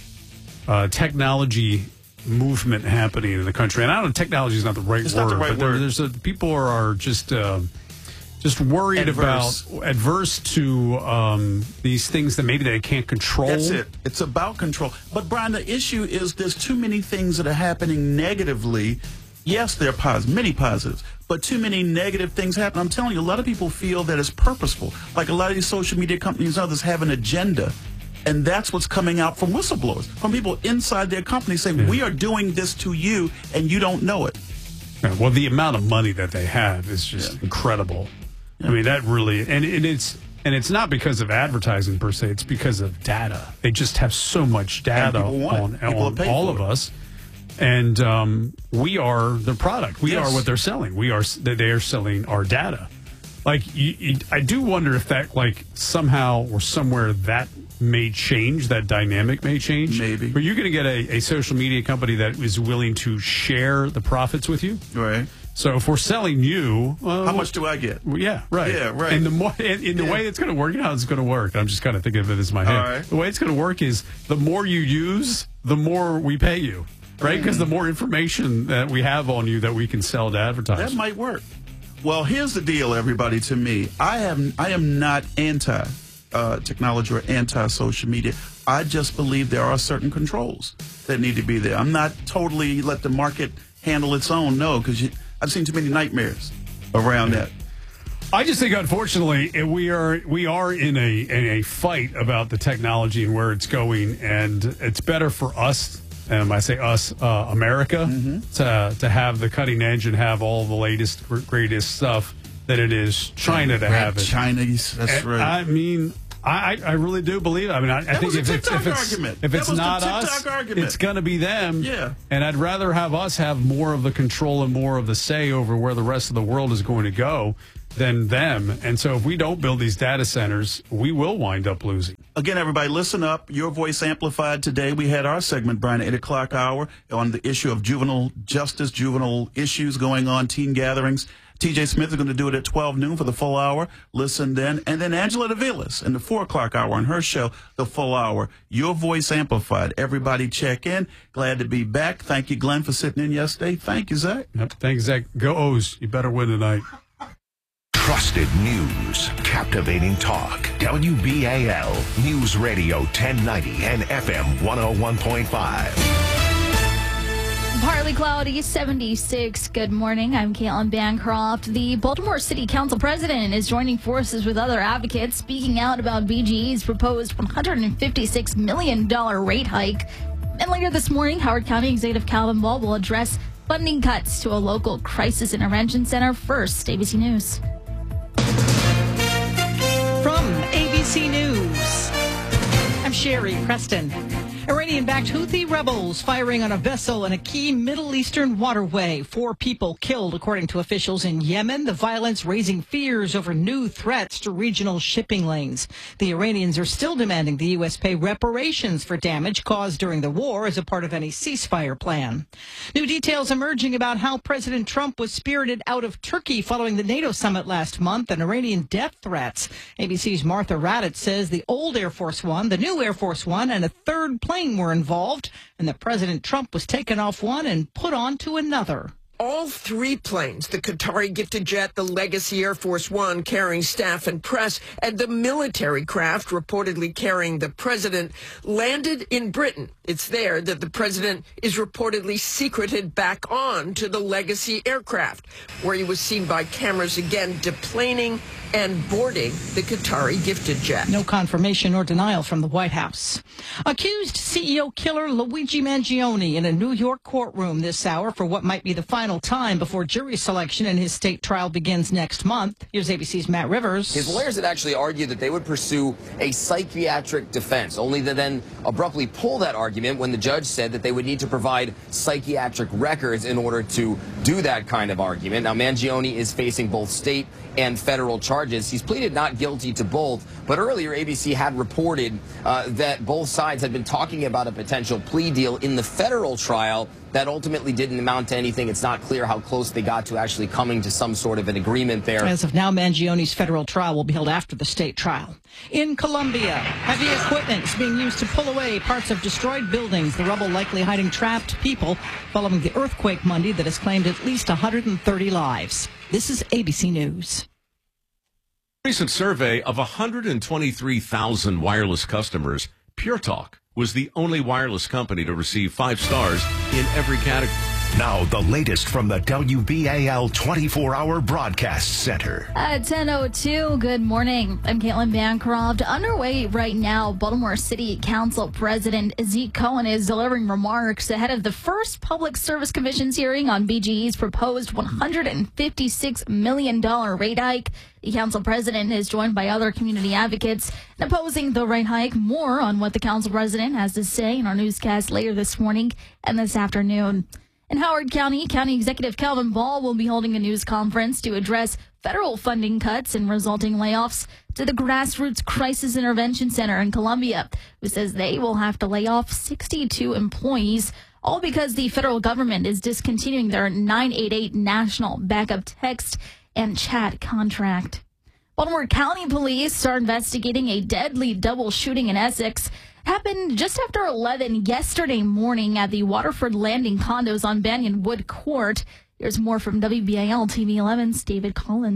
uh, technology movement happening in the country. And I don't know, technology is not the right
It's
word,
not the right
but there-
word.
there's a, people are, are just uh, just worried
Adverse.
about, adverse to um, these things that maybe they can't control.
That's it. It's about control. But, Brian, the issue is there's too many things that are happening negatively. Yes, there are pos- many positives, but too many negative things happen. I'm telling you, a lot of people feel that it's purposeful. Like a lot of these social media companies and others have an agenda. And that's what's coming out from whistleblowers, from people inside their company saying, we are doing this to you, and you don't know it.
Yeah, well, the amount of money that they have is just incredible. I mean, that really, and, and it's and it's not because of advertising per se. It's because of data. They just have so much data
people want it.
on,
People
on
are paid
all
for
of
it.
us, and um, we are their product. We
Yes.
are what they're selling. We are they are selling our data. Like you, you, I do wonder if that like somehow or somewhere that may change, that dynamic may change.
Maybe.
But you're going to get a, a social media company that is willing to share the profits with you.
Right.
So if we're selling you, well,
How much do I get?
well, yeah, right.
Yeah, right.
And the more, in, in the
Yeah.
way it's going to work, you know how it's going to work. I'm just kind of thinking of it as my head.
All right.
The way it's going to work is the more you use, the more we pay you, right? Because the more information that we have on you that we can sell to advertisers.
That might work. Well, here's the deal, everybody. To me, I am I am not anti uh, technology or anti-social media. I just believe there are certain controls that need to be there. I'm not totally let the market handle its own, no, because I've seen too many nightmares around that.
I just think, unfortunately, we are we are in a in a fight about the technology and where it's going, and it's better for us, and I say us, uh, America, mm-hmm. to to have the cutting edge and have all the latest, greatest stuff than it is China to have it.
Chinese, that's
and
right.
I mean, I I really do believe it. I mean, I, I think if it's if it's
argument.
if it's
that was
not
the
us,
argument.
it's going to be them.
Yeah.
And I'd rather have us have more of the control and more of the say over where the rest of the world is going to go than them. And so if we don't build these data centers, we will wind up losing.
Again, everybody, listen up. Your Voice Amplified today. We had our segment, Brian, at eight o'clock hour on the issue of juvenile justice, juvenile issues going on, teen gatherings. T J Smith is going to do it at twelve noon for the full hour. Listen then. And then Angela Davilas in the four o'clock hour on her show, the full hour. Your Voice Amplified. Everybody check in. Glad to be back. Thank you, Glenn, for sitting in yesterday. Thank you, Zach.
Yep. Thanks, Zach. Go O's. You better win tonight.
Trusted news, captivating talk. W B A L News Radio ten ninety and F M one oh one point five.
Partly cloudy, seventy-six. Good morning. I'm Caitlin Bancroft. The Baltimore City Council president is joining forces with other advocates, speaking out about B G E's proposed one hundred fifty-six million dollars rate hike. And later this morning, Howard County Executive Calvin Ball will address funding cuts to a local crisis intervention center. First, A B C News.
From A B C News, I'm Sherry Preston. Iranian-backed Houthi rebels firing on a vessel in a key Middle Eastern waterway. Four people killed, according to officials in Yemen. The violence raising fears over new threats to regional shipping lanes. The Iranians are still demanding the U S pay reparations for damage caused during the war as a part of any ceasefire plan. New details emerging about how President Trump was spirited out of Turkey following the NATO summit last month and Iranian death threats. A B C's Martha Raddatz says the old Air Force One, the new Air Force One, and a third plane were involved, and that President Trump was taken off one and put onto another.
All three planes, the Qatari gifted jet, the Legacy Air Force One carrying staff and press, and the military craft reportedly carrying the president, landed in Britain. It's there that the president is reportedly secreted back on to the Legacy aircraft, where he was seen by cameras again deplaning and boarding the Qatari gifted jet.
No confirmation or denial from the White House. Accused C E O killer Luigi Mangione in a New York courtroom this hour for what might be the final time before jury selection in his state trial begins next month. Here's A B C's Matt Rivers.
His lawyers had actually argued that they would pursue a psychiatric defense, only to then abruptly pull that argument when the judge said that they would need to provide psychiatric records in order to do that kind of argument. Now, Mangione is facing both state and federal charges. He's pleaded not guilty to both, but earlier A B C had reported uh, that both sides had been talking about a potential plea deal in the federal trial that ultimately didn't amount to anything. It's not clear how close they got to actually coming to some sort of an agreement there.
As of now, Mangione's federal trial will be held after the state trial. In Colombia, heavy equipment is being used to pull away parts of destroyed buildings, the rubble likely hiding trapped people following the earthquake Monday that has claimed at least one hundred thirty lives. This is A B C News.
Recent survey of one hundred twenty-three thousand wireless customers, Pure Talk was the only wireless company to receive five stars in every category.
Now, the latest from the W B A L twenty-four hour Broadcast Center.
At ten oh two, good morning. I'm Caitlin Bancroft. Underway right now, Baltimore City Council President Zeke Cohen is delivering remarks ahead of the first Public Service Commission's hearing on B G E's proposed one hundred fifty-six million dollars rate hike. The council president is joined by other community advocates opposing the rate hike. More on what the council president has to say in our newscast later this morning and this afternoon. In Howard County, County Executive Calvin Ball will be holding a news conference to address federal funding cuts and resulting layoffs to the Grassroots Crisis Intervention Center in Columbia, who says they will have to lay off sixty-two employees, all because the federal government is discontinuing their nine eight eight national backup text and chat contract. Baltimore County Police are investigating a deadly double shooting in Essex. Happened just after eleven yesterday morning at the Waterford Landing condos on Banyan Wood Court. There's more from W B A L T V eleven's David Collins.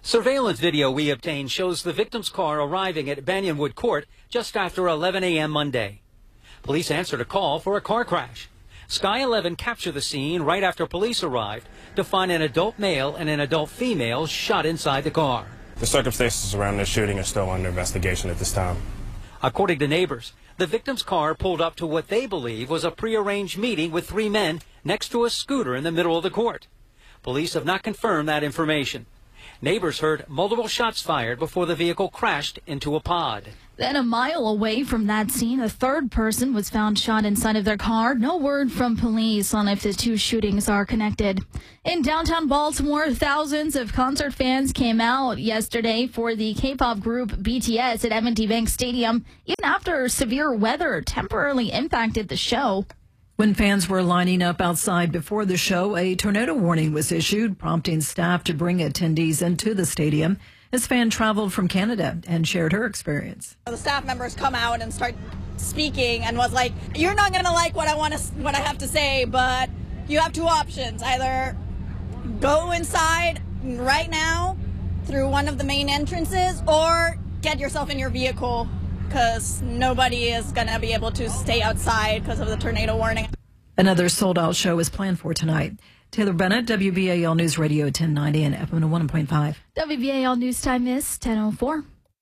Surveillance video we obtained shows the victim's car arriving at Banyonwood Court just after eleven a.m. Monday. Police answered a call for a car crash. Sky eleven captured the scene right after police arrived to find an adult male and an adult female shot inside the car.
The circumstances around the shooting are still under investigation at this time.
According to neighbors, the victim's car pulled up to what they believe was a prearranged meeting with three men next to a scooter in the middle of the court. Police have not confirmed that information. Neighbors heard multiple shots fired before the vehicle crashed into a pod.
Then a mile away from that scene, a third person was found shot inside of their car. No word from police on if the two shootings are connected. In downtown Baltimore, thousands of concert fans came out yesterday for the K-pop group B T S at M and T Bank Stadium, even after severe weather temporarily impacted the show.
When fans were lining up outside before the show, a tornado warning was issued, prompting staff to bring attendees into the stadium. This fan traveled from Canada and shared her experience.
The staff members come out and start speaking and was like, "You're not going to like what I want to, what I have to say, but you have two options. Either go inside right now through one of the main entrances or get yourself in your vehicle, because nobody is going to be able to stay outside because of the tornado warning."
Another sold-out show is planned for tonight. Taylor Bennett, W B A L News Radio ten ninety and F M one oh one point five.
W B A L News Time is ten oh four.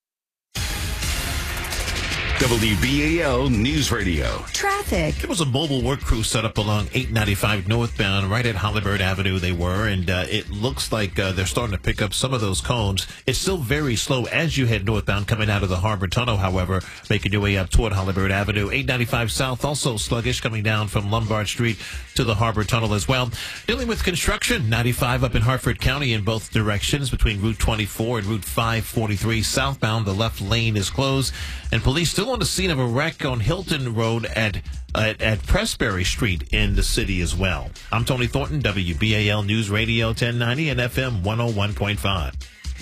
W B A L News Radio.
Traffic.
There was a mobile work crew set up along eight ninety-five northbound, right at Hollybird Avenue they were, and uh, it looks like uh, they're starting to pick up some of those cones. It's still very slow as you head northbound coming out of the Harbor Tunnel, however, making your way up toward Hollybird Avenue. eight ninety-five south, also sluggish coming down from Lombard Street to the Harbor Tunnel as well. Dealing with construction, ninety-five up in Hartford County in both directions between Route twenty-four and Route five forty-three southbound. The left lane is closed, and police still on the scene of a wreck on Hilton Road at, at at Pressbury Street in the city as well. I'm Tony Thornton, W B A L News Radio ten ninety and F M one oh one point five.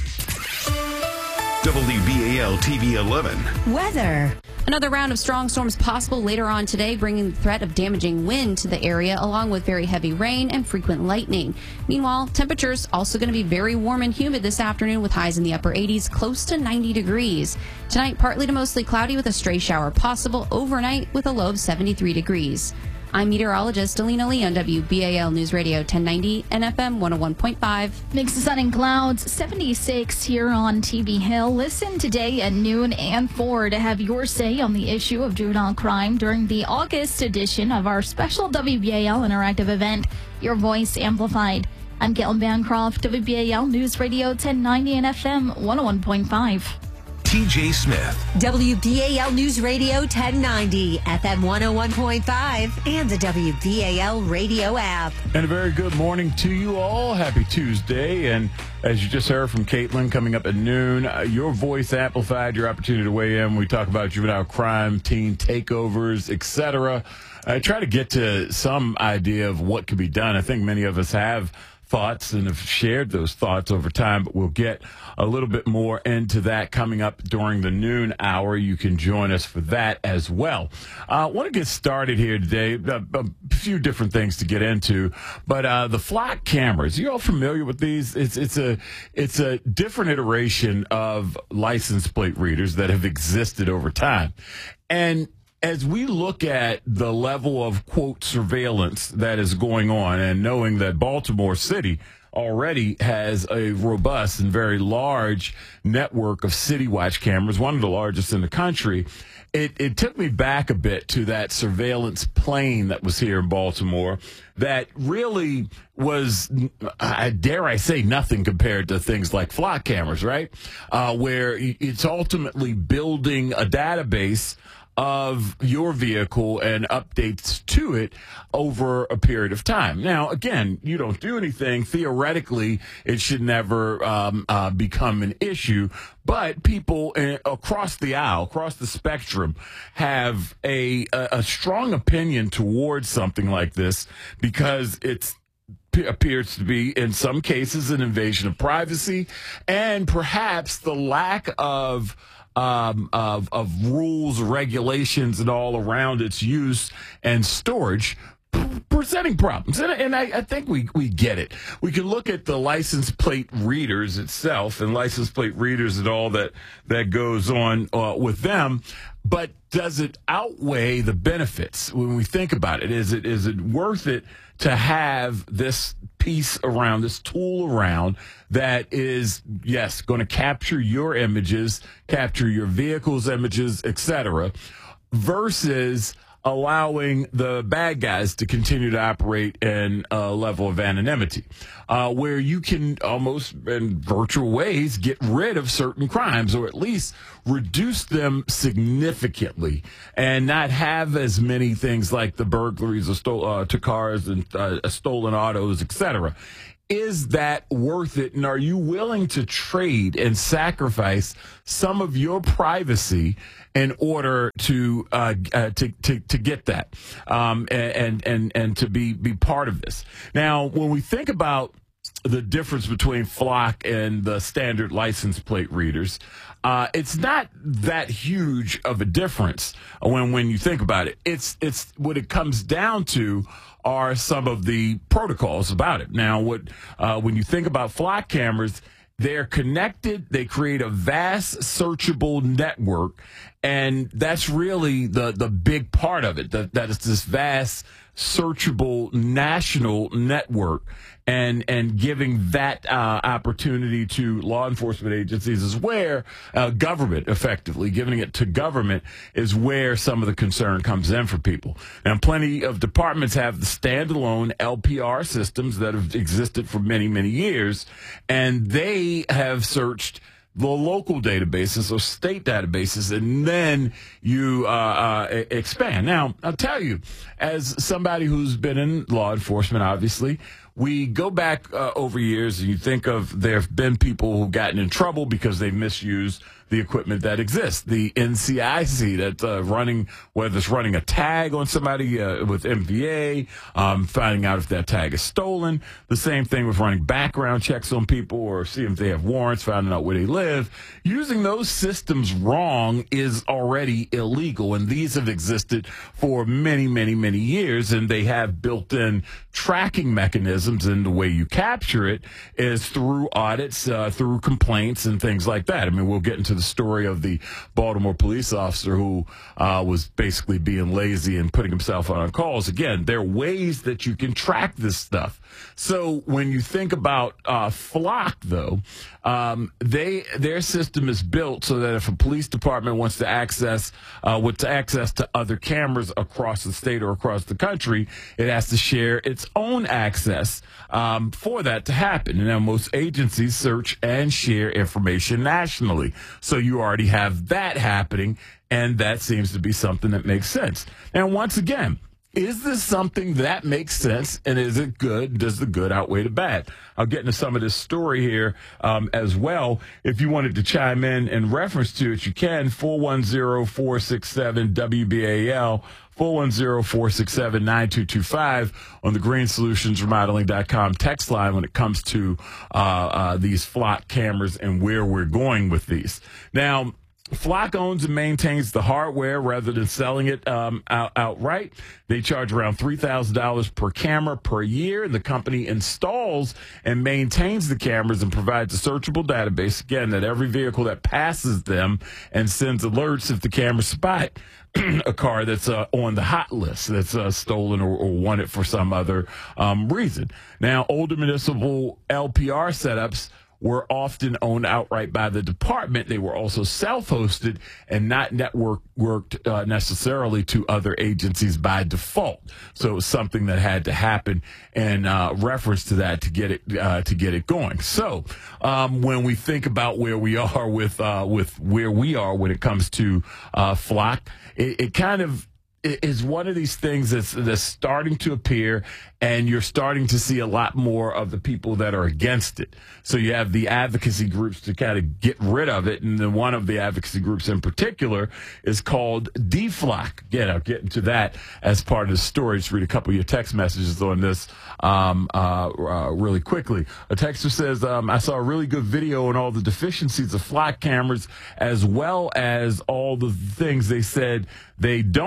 W B A L T V eleven.
Weather. Another round of strong storms possible later on today, bringing the threat of damaging wind to the area, along with very heavy rain and frequent lightning. Meanwhile, temperatures also going to be very warm and humid this afternoon with highs in the upper eighties, close to ninety degrees. Tonight, partly to mostly cloudy with a stray shower possible overnight with a low of seventy-three degrees. I'm meteorologist Alina Lee on W B A L News Radio ten ninety and F M one oh one point five.
Mix of sun and clouds, seventy-six here on T V Hill. Listen today at noon and four to have your say on the issue of juvenile crime during the August edition of our special W B A L interactive event, Your Voice Amplified. I'm Caitlin Bancroft, W B A L News Radio ten ninety and F M one oh one point five.
T J Smith.
W B A L News Radio ten ninety, F M one oh one point five, and the W B A L radio app.
And a very good morning to you all. Happy Tuesday. And as you just heard from Caitlin, coming up at noon, uh, Your Voice Amplified, your opportunity to weigh in. We talk about juvenile crime, teen takeovers, et cetera. I try to get to some idea of what could be done. I think many of us have thoughts and have shared those thoughts over time, but we'll get a little bit more into that coming up during the noon hour. You can join us for that as well. I uh, want to get started here today. A, a few different things to get into, but uh, the flock cameras. You all familiar with these? It's it's a it's a different iteration of license plate readers that have existed over time, and as we look at the level of, quote, surveillance that is going on, and knowing that Baltimore City already has a robust and very large network of City Watch cameras, one of the largest in the country, it, it took me back a bit to that surveillance plane that was here in Baltimore that really was, I dare I say, nothing compared to things like flock cameras, right? Uh, where it's ultimately building a database of your vehicle and updates to it over a period of time. Now, again, you don't do anything. Theoretically, it should never um, uh, become an issue. But people uh, across the aisle, across the spectrum, have a, a, a strong opinion towards something like this because it's appears to be, in some cases, an invasion of privacy and perhaps the lack of Um, of, of rules, regulations, and all around its use and storage presenting problems. And, and I, I think we, we get it. We can look at the license plate readers itself and license plate readers and all that, that goes on uh, with them. But does it outweigh the benefits when we think about it? Is it is it worth it to have this piece around, this tool around that is, yes, going to capture your images, capture your vehicle's images, et cetera, versus allowing the bad guys to continue to operate in a level of anonymity, uh, where you can almost in virtual ways get rid of certain crimes or at least reduce them significantly and not have as many things like the burglaries of sto- uh, to cars and uh, stolen autos, et cetera. Is that worth it? And are you willing to trade and sacrifice some of your privacy in order to uh, uh, to, to to get that um, and and and to be be part of this? Now, when we think about the difference between Flock and the standard license plate readers, uh, it's not that huge of a difference when when you think about it. It's it's what it comes down to are some of the protocols about it. Now, what uh, when you think about Flock cameras, they're connected. They create a vast searchable network, and that's really the the big part of it. That that is this vast searchable national network, and and giving that uh, opportunity to law enforcement agencies is where uh, government, effectively giving it to government, is where some of the concern comes in for people. Now, plenty of departments have the standalone L P R systems that have existed for many, many years, and they have searched the local databases or state databases, and then you uh, uh, expand. Now, I'll tell you, as somebody who's been in law enforcement, obviously, we go back uh, over years, and you think of there have been people who've gotten in trouble because they misused the equipment that exists. The N C I C that's uh, running, whether it's running a tag on somebody uh, with M V A, um, finding out if that tag is stolen. The same thing with running background checks on people or seeing if they have warrants, finding out where they live. Using those systems wrong is already illegal, and these have existed for many, many, many years, and they have built-in tracking mechanisms, and the way you capture it is through audits, uh, through complaints, and things like that. I mean, we'll get into the story of the Baltimore police officer who uh, was basically being lazy and putting himself on calls. Again, there are ways that you can track this stuff. So when you think about uh, Flock, though, um, they their system is built so that if a police department wants to access uh, wants access to other cameras across the state or across the country, it has to share its own access um, for that to happen. And now most agencies search and share information nationally. So you already have that happening, and that seems to be something that makes sense. And once again, is this something that makes sense, and is it good? Does the good outweigh the bad? I'll get into some of this story here um, as well. If you wanted to chime in in reference to it, you can. four one zero, four six seven, W B A L, four one zero, four six seven, nine two two five on the green solutions remodeling dot com text line when it comes to uh, uh, these Flock cameras and where we're going with these. Now, Flock owns and maintains the hardware rather than selling it um, out, outright. They charge around three thousand dollars per camera per year. The company installs and maintains the cameras and provides a searchable database, again, that every vehicle that passes them, and sends alerts if the camera spot a car that's uh, on the hot list, that's uh, stolen or, or wanted for some other um, reason. Now, older municipal L P R setups were often owned outright by the department. They were also self-hosted and not networked uh, necessarily to other agencies by default. So it was something that had to happen in uh, reference to that to get it uh, to get it going. So um, when we think about where we are with uh, with where we are when it comes to uh, Flock, it, it kind of is one of these things that's, that's starting to appear, and you're starting to see a lot more of the people that are against it. So you have the advocacy groups to kind of get rid of it, and then one of the advocacy groups in particular is called D-Flock. Again, I'll get into that as part of the story. Just read a couple of your text messages on this um, uh, uh, really quickly. A texter says, um, I saw a really good video on all the deficiencies of Flock cameras, as well as all the things they said they don't do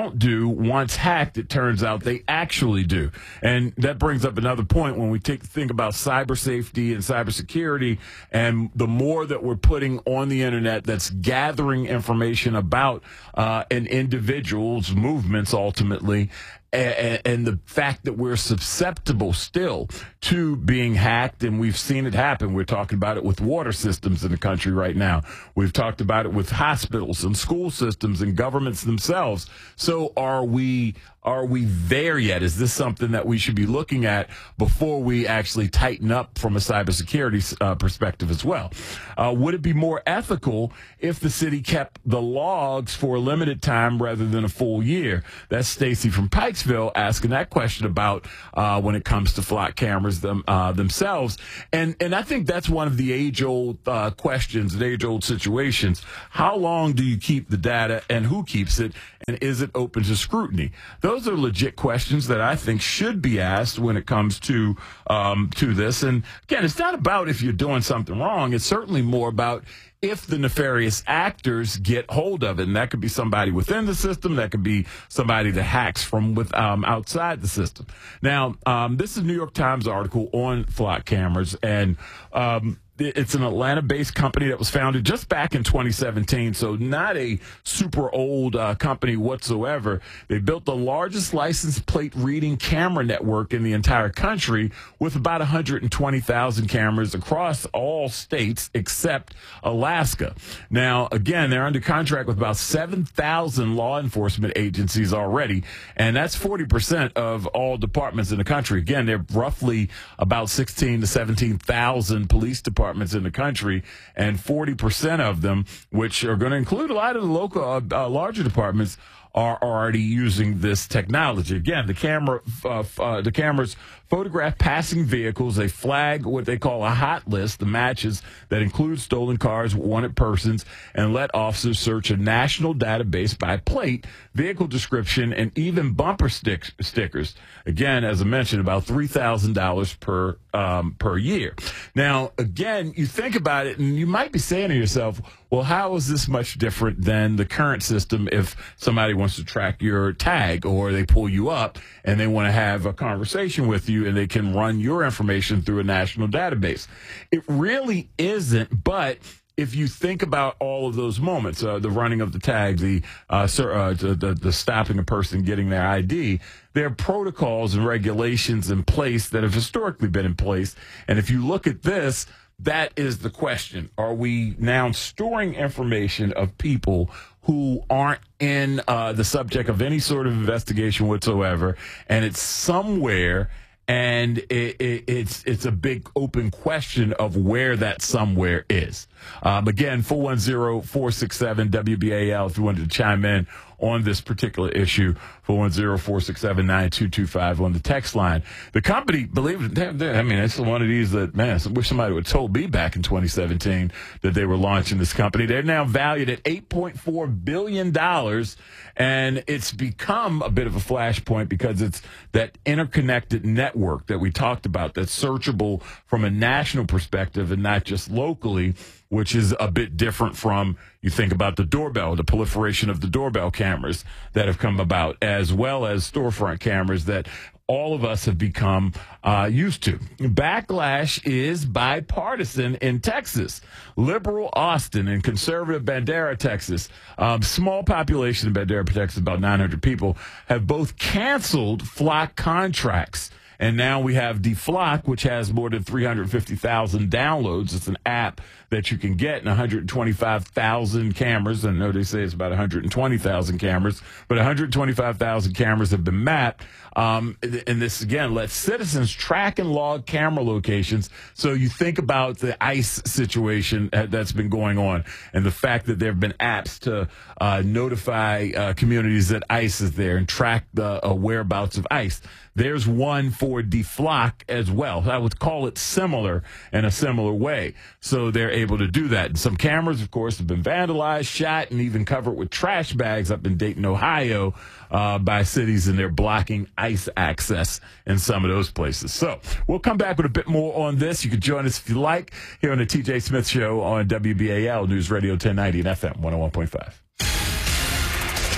do once hacked, it turns out they actually do. And that brings up another point when we take think about cyber safety and cybersecurity, and the more that we're putting on the internet that's gathering information about uh, an individual's movements ultimately, and, and the fact that we're susceptible still to being hacked, and we've seen it happen. We're talking about it with water systems in the country right now. We've talked about it with hospitals and school systems and governments themselves. So are we are we there yet? Is this something that we should be looking at before we actually tighten up from a cybersecurity uh, perspective as well? Uh, would it be more ethical if the city kept the logs for a limited time rather than a full year? That's Stacy from Pikesville asking that question about uh, when it comes to flock cameras them, uh, themselves. And and I think that's one of the age-old uh, questions, the age-old situations. How long do you keep the data, and who keeps it, and is it open to scrutiny? Those are legit questions that I think should be asked when it comes to um, to this. And again, it's not about if you're doing something wrong. It's certainly more about if the nefarious actors get hold of it. And that could be somebody within the system. That could be somebody that hacks from with um, outside the system. Now, um, this is a New York Times article on flock cameras, and um, it's an Atlanta-based company that was founded just back in twenty seventeen, so not a super old uh, company whatsoever. They built the largest license plate reading camera network in the entire country with about one hundred twenty thousand cameras across all states except Alaska. Now, again, they're under contract with about seven thousand law enforcement agencies already, and that's forty percent of all departments in the country. Again, they're roughly about sixteen to seventeen thousand police departments in the country, and forty percent of them, which are going to include a lot of the local, uh, uh, larger departments, are already using this technology. Again, the camera, uh, uh, the cameras photograph passing vehicles. They flag what they call a hot list, the matches that include stolen cars, wanted persons, and let officers search a national database by plate, vehicle description, and even bumper stick- stickers. Again, as I mentioned, about three thousand dollars per um, per year. Now, again, you think about it, and you might be saying to yourself, well, how is this much different than the current system if somebody wants to track your tag, or they pull you up and they want to have a conversation with you and they can run your information through a national database? It really isn't, but if you think about all of those moments, uh, the running of the tag, the, uh, uh, the, the the stopping a person getting their I D, there are protocols and regulations in place that have historically been in place. And if you look at this, that is the question. Are we now storing information of people who aren't in uh, the subject of any sort of investigation whatsoever, and it's somewhere, and it, it, it's it's a big open question of where that somewhere is. Um, again, four one zero, four six seven, W B A L if you wanted to chime in on this particular issue, four one zero, four six seven, nine two two five on the text line. The company, believe it, I mean, it's one of these that, man, I wish somebody would have told me back in twenty seventeen that they were launching this company. They're now valued at eight point four billion dollars, and it's become a bit of a flashpoint because it's that interconnected network that we talked about that's searchable from a national perspective and not just locally, which is a bit different from, you think about the doorbell, the proliferation of the doorbell cameras that have come about, as well as storefront cameras that all of us have become uh, used to. Backlash is bipartisan in Texas. Liberal Austin and conservative Bandera, Texas, um, small population in Bandera, Texas, about nine hundred people, have both canceled flock contracts. And now we have DeFlock, which has more than three hundred fifty thousand downloads. It's an app that you can get, and one hundred twenty-five thousand cameras. I know they say it's about one hundred twenty thousand cameras, but one hundred twenty-five thousand cameras have been mapped. Um, and this, again, lets citizens track and log camera locations. So you think about the ICE situation that's been going on and the fact that there have been apps to uh, notify uh, communities that ICE is there and track the uh, whereabouts of ICE. There's one for DeFlock as well. I would call it similar in a similar way. So they're able to do that. And some cameras, of course, have been vandalized, shot, and even covered with trash bags up in Dayton, Ohio, uh, by cities, and they're blocking ICE access in some of those places. So we'll come back with a bit more on this. You can join us if you like here on the T J Smith Show on W B A L News Radio ten ninety and F M one oh one point five.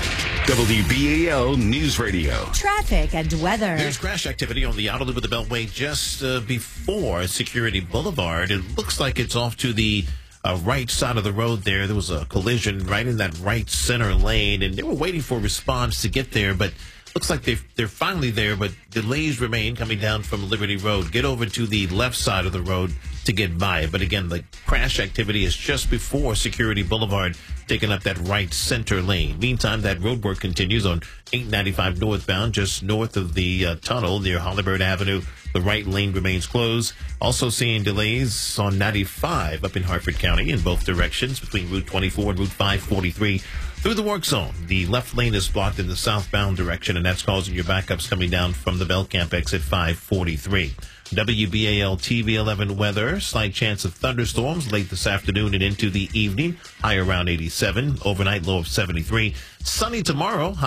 W B A L News Radio.
Traffic and weather.
There's crash activity on the outer loop of the Beltway just uh, before Security Boulevard. It looks like it's off to the uh, right side of the road there. There was a collision right in that right center lane, and they were waiting for a response to get there, but looks like they've, they're finally there, but delays remain coming down from Liberty Road. Get over to the left side of the road to get by it. But again, the crash activity is just before Security Boulevard, taking up that right center lane. Meantime, that road work continues on eight ninety-five northbound, just north of the uh, tunnel near Hollywood Avenue. The right lane remains closed. Also seeing delays on ninety-five up in Hartford County in both directions between Route twenty-four and Route five forty-three. Through the work zone, the left lane is blocked in the southbound direction, and that's causing your backups coming down from the Belcamp exit five forty-three. W B A L T V eleven weather, slight chance of thunderstorms late this afternoon and into the evening. High around eighty-seven, overnight low of seventy-three. Sunny tomorrow.